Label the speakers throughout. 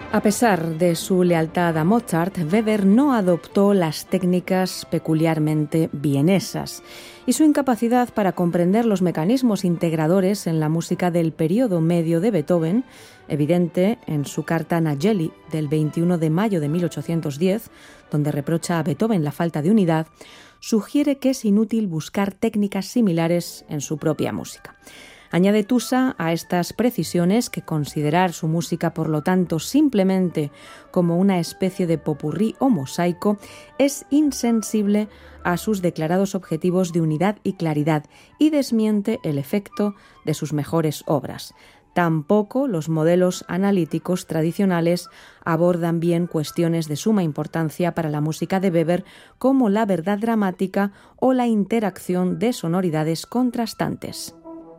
Speaker 1: A pesar de su lealtad a Mozart, Weber no adoptó las técnicas peculiarmente vienesas y su incapacidad para comprender los mecanismos integradores en la música del período medio de Beethoven, evidente en su carta Nageli del 21 de mayo de 1810, donde reprocha a Beethoven la falta de unidad, sugiere que es inútil buscar técnicas similares en su propia música. Añade Tusa a estas precisiones que considerar su música, por lo tanto, simplemente como una especie de popurrí o mosaico, es insensible a sus declarados objetivos de unidad y claridad y desmiente el efecto de sus mejores obras. Tampoco los modelos analíticos tradicionales abordan bien cuestiones de suma importancia para la música de Weber, como la verdad dramática o la interacción de sonoridades contrastantes.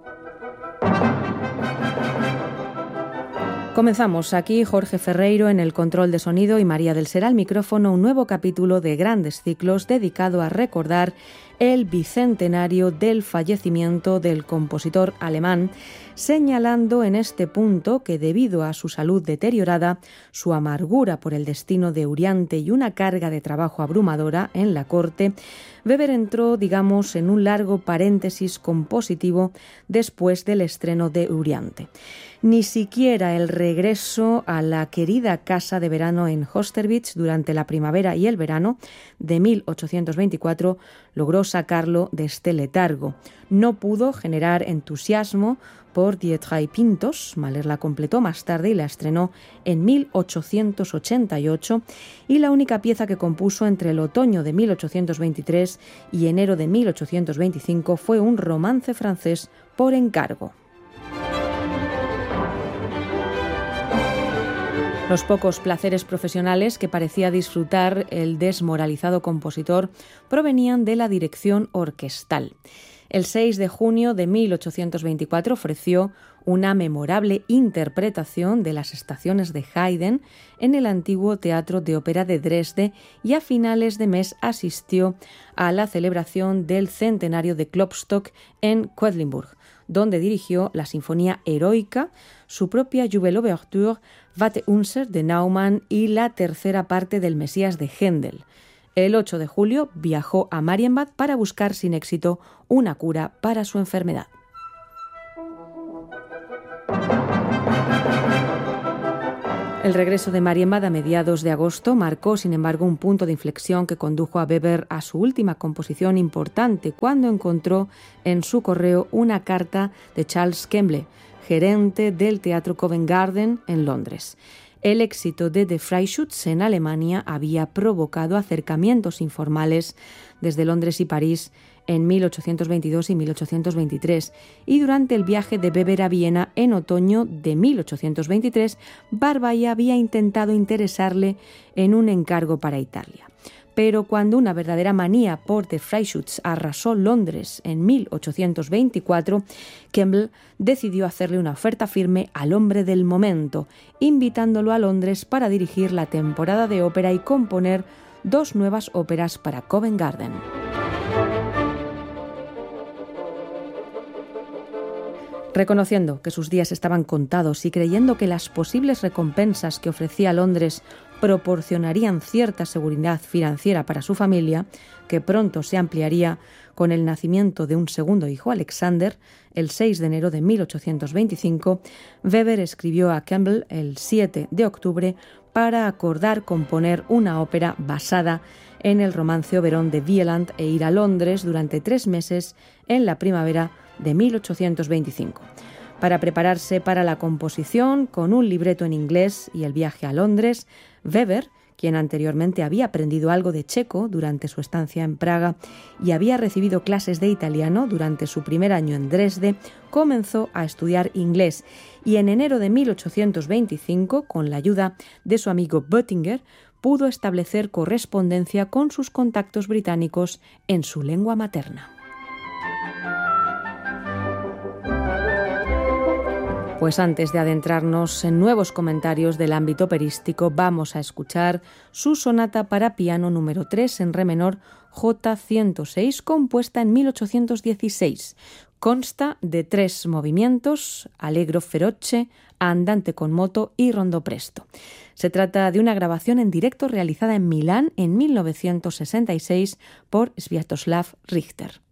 Speaker 1: Comenzamos aquí Jorge Ferreiro en el control de sonido y María del Ser al micrófono, un nuevo capítulo de Grandes Ciclos dedicado a recordar el bicentenario del fallecimiento del compositor alemán, señalando en este punto que debido a su salud deteriorada, su amargura por el destino de Euríante y una carga de trabajo abrumadora en la corte, Weber entró, digamos, en un largo paréntesis compositivo después del estreno de Euríante. Ni siquiera el regreso a la querida casa de verano en Hösterwitz durante la primavera y el verano de 1824 logró sacarlo de este letargo. No pudo generar entusiasmo por Die Drei Pintos. Mahler la completó más tarde y la estrenó en 1888, y la única pieza que compuso entre el otoño de 1823 y enero de 1825 fue un romance francés por encargo. Los pocos placeres profesionales que parecía disfrutar el desmoralizado compositor provenían de la dirección orquestal. El 6 de junio de 1824 ofreció una memorable interpretación de las estaciones de Haydn en el antiguo Teatro de Ópera de Dresde, y a finales de mes asistió a la celebración del centenario de Klopstock en Quedlinburg, donde dirigió la Sinfonía Heroica, su propia Jubiläumsouverture, Wate Unser de Naumann y la tercera parte del Mesías de Händel. El 8 de julio viajó a Marienbad para buscar sin éxito una cura para su enfermedad. El regreso de Marienbad a mediados de agosto marcó, sin embargo, un punto de inflexión que condujo a Weber a su última composición importante, cuando encontró en su correo una carta de Charles Kemble, gerente del Teatro Covent Garden en Londres. El éxito de Der Freischütz en Alemania había provocado acercamientos informales desde Londres y París en 1822 y 1823, y durante el viaje de Weber a Viena en otoño de 1823, Barbey había intentado interesarle en un encargo para Italia. Pero cuando una verdadera manía por Der Freischütz arrasó Londres en 1824, Kemble decidió hacerle una oferta firme al hombre del momento, invitándolo a Londres para dirigir la temporada de ópera y componer 2 nuevas óperas para Covent Garden. Reconociendo que sus días estaban contados y creyendo que las posibles recompensas que ofrecía Londres proporcionarían cierta seguridad financiera para su familia, que pronto se ampliaría con el nacimiento de un segundo hijo, Alexander, el 6 de enero de 1825, Weber escribió a Kemble el 7 de octubre para acordar componer una ópera basada en el romance Oberon de Wieland e ir a Londres durante 3 meses en la primavera de 1825. Para prepararse para la composición, con un libreto en inglés y el viaje a Londres, Weber, quien anteriormente había aprendido algo de checo durante su estancia en Praga y había recibido clases de italiano durante su primer año en Dresde, comenzó a estudiar inglés, y en enero de 1825, con la ayuda de su amigo Boettinger, pudo establecer correspondencia con sus contactos británicos en su lengua materna. Pues antes de adentrarnos en nuevos comentarios del ámbito operístico, vamos a escuchar su sonata para piano número 3 en re menor J106, compuesta en 1816, Consta de 3 movimientos: allegro feroce, andante con moto y rondo presto. Se trata de una grabación en directo realizada en Milán en 1966 por Sviatoslav Richter.